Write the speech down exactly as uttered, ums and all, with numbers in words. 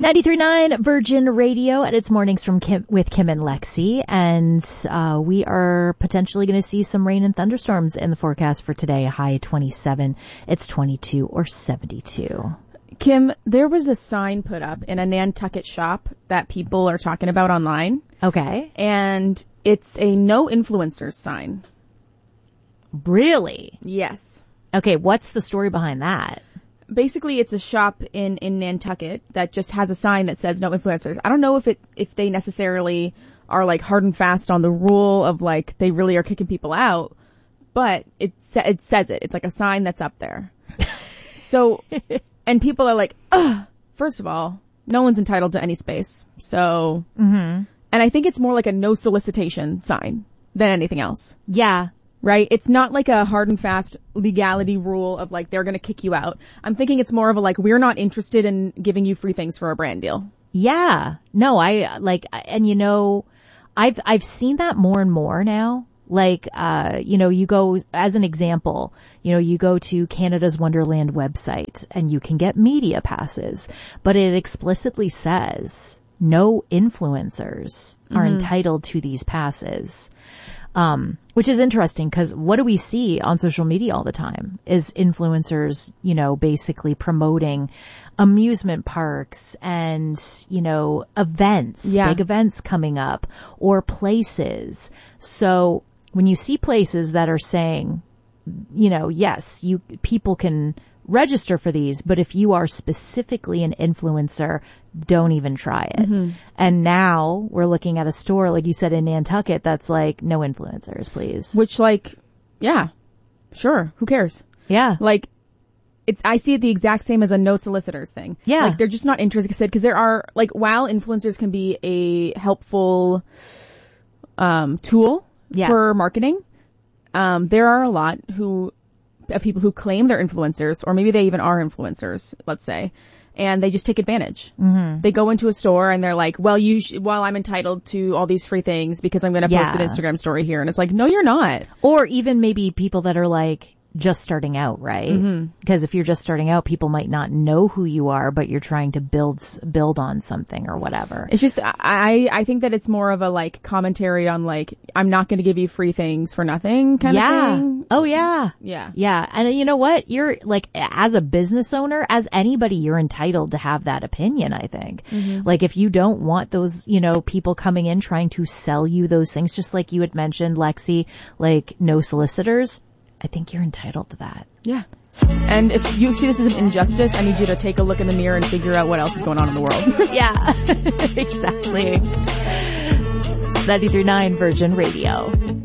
ninety-three point nine Virgin Radio at its mornings from Kim, with Kim and Lexi. And uh we are potentially going to see some rain and thunderstorms in the forecast for today. A high twenty-seven. It's twenty-two or seventy-two. Kim, there was a sign put up in a Nantucket shop that people are talking about online. Okay. And it's a no influencers sign. Really? Yes. Okay, what's the story behind that? Basically, it's a shop in, in Nantucket that just has a sign that says no influencers. I don't know if it if they necessarily are like hard and fast on the rule of like they really are kicking people out, but it sa- it says it. It's like a sign that's up there. So, and people are like, ugh, first of all, no one's entitled to any space. So, mm-hmm. And I think it's more like a no solicitation sign than anything else. Yeah. Right? It's not like a hard and fast legality rule of like they're going to kick you out. I'm thinking it's more of a like we're not interested in giving you free things for a brand deal. Yeah. No, I like, and you know, I've, I've seen that more and more now. Like, uh, you know, you go, as an example, you know, you go to Canada's Wonderland website and you can get media passes, but it explicitly says no influencers are Mm-hmm. entitled to these passes. Um, which is interesting because what do we see on social media all the time is influencers, you know, basically promoting amusement parks and, you know, events, yeah. big events coming up or places. So when you see places that are saying, you know, yes, you, people can register for these, but if you are specifically an influencer, don't even try it. Mm-hmm. And now we're looking at a store, like you said, in Nantucket, that's like, no influencers, please. Which like, yeah, sure. Who cares? Yeah. Like, it's, I see it the exact same as a no solicitors thing. Yeah. Like they're just not interested because there are, like, while influencers can be a helpful, um, tool Yeah. for marketing, um, there are a lot who, of people who claim they're influencers, or maybe they even are influencers, let's say, and they just take advantage. Mm-hmm. They go into a store and they're like, well, you, sh- well, I'm entitled to all these free things because I'm going to post Yeah. an Instagram story here. And it's like, no, you're not. Or even maybe people that are like just starting out, right? Mm-hmm. Because if you're just starting out, people might not know who you are, but you're trying to build, build on something or whatever. It's just, I, I think that it's more of a like commentary on like, I'm not going to give you free things for nothing kind yeah. of thing. Oh yeah. Yeah. Yeah. And you know what? You're like, as a business owner, as anybody, you're entitled to have that opinion, I think. Mm-hmm. Like if you don't want those, you know, people coming in trying to sell you those things, just like you had mentioned, Lexi, like no solicitors, I think you're entitled to that. Yeah. And if you see this as an injustice, I need you to take a look in the mirror and figure out what else is going on in the world. Yeah. Exactly. ninety-three point nine Virgin Radio.